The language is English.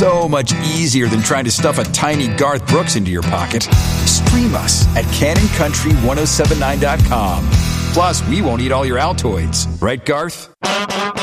So much easier than trying to stuff a tiny Garth Brooks into your pocket. Stream us at CannonCountry1079.com. Plus, we won't eat all your Altoids. Right, Garth?